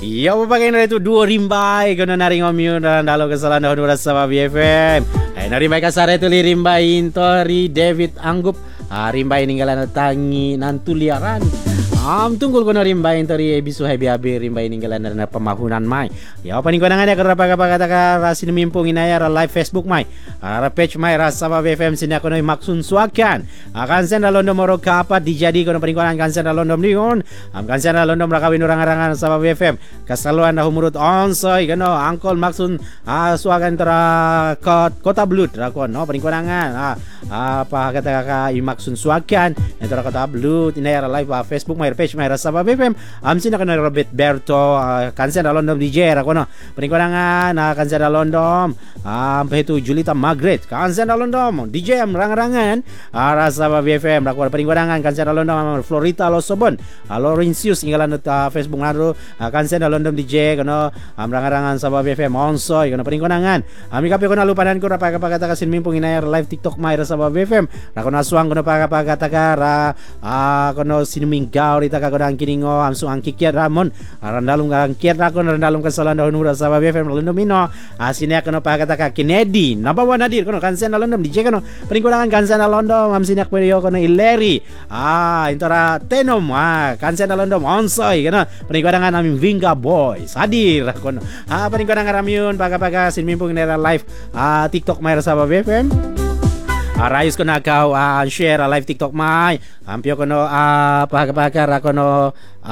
Iya, pakai na itu dua rimbai kono naring omyo dan dalam kesalahan dahulu rasa BFM. Narimbai kasar itu li rimbai intori David Anggup. Rimbai ninggalan tangi nantuliaran. Tunggul kono rimbai intori bisu habi rimbai ninggalan na pemahunan mai. Ya paning konangan ya kerapa kata rasin mimpung inaya live Facebook mai. Page mai rasa BFM sini kono maksun suakan. Akan sen dalon nomor kapat dijadi kono paning konangan kan sen dalon nion. Kan sen dalon rakawin orang-orangan sama BFM. Kasaluan dah umurut onsoy kano angkol maksun suakan tera kota blut rakon no paning konangan apa kata kakak imaksun suakan antara kota blut ini era live Facebook my page my rasa BFM amsin akan Robert Berto kansen London DJ rakon no paning konangan kansen London sampai itu Julita Margaret kansen London DJ rang-rangan rasa BFM rakon paning konangan kansen London Florita Losobon Laurentius inggalan Facebook ngaru kansen London DJ kono rang-rangan sa BFM onsoy kono paning konangan ami kape kono lupanan ko rapa kata kasin mimpung inayar live TikTok mai sa BFM rakon aswang kono kata ra kono sinuminggaw rita ka kono angkiningo amsu angkikiat ramon randalum angkiat rakon randalum kasalan dahun ura sa BFM lalu mino asine kono kata ka Kennedy nabawa nadir kono kansen London DJ kono paning konangan kansen London amsinak perio kono Ileri intara tenom kansen London onsoy kono paning konangan ami Vinga Boys hadir kono paning konangan ramyun paga sin mimpung nera live TikTok mai sa BFM Rayus kono kau share live TikTok mai ampio kono paga kono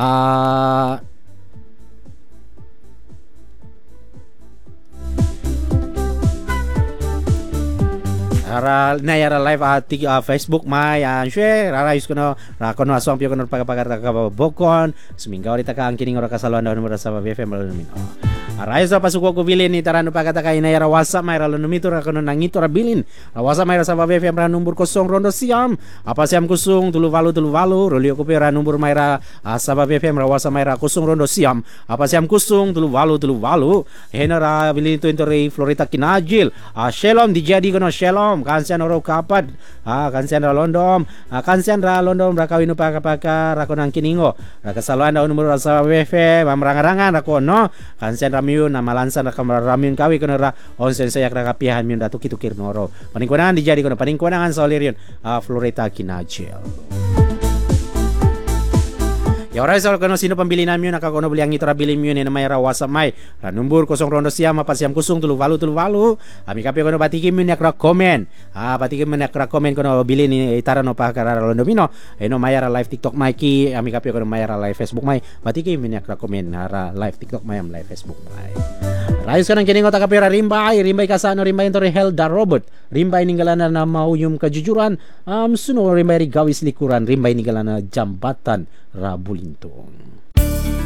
nayara live Facebook mai share rayus kono rakono asong pio kono paga bokon seminggaw rita ka angkining ora kasaluan daw numero sa BFM lalu rayus apa suko ko bilin ni tarano pagata kay nayara WhatsApp may ralo numito rakono nangito ra bilin WhatsApp may sa BFM ra number kosong rondo siam apa siam kusung tulu valu rolio ko pera number may ra sa BFM ra WhatsApp may ra kosong rondo siam apa siam kusung tulu valu henera bilin to intori Florita Kinajil Shalom dijadi kono Shalom kansian oro kapat kansian ra London rakawinu paka rakon angkiningo rakasaluan daw numero sa BFM amrangarangan rakono kansian ramyun namalansan ramyun kawi kono ra onsen sayak rakapihan myun datu kitukir noro paning konangan dijadi kono paning konangan solirion Florita Kinajil. Ya ora soal kono sino pambili namyo nakakono beli ang itra bili myo ni na mayra WhatsApp mai numbur kosong rondo siam apa siam kusung tulu valu ami kape kono batikim myo nakra komen batikim myo nakra komen kono bili ni itara no pa kara londo mino eno mayra live TikTok mai ki ami kape kono mayra live Facebook mai batikim myo nakra komen ara live TikTok mai am live Facebook mai rayus kanang kini ngota kapira rimbai kasano rimbai intori Helda Robert rimbai ninggalanan na mauyum kejujuran suno rimbai rigawis likuran rimbai ninggalanan jambatan Rabulintong.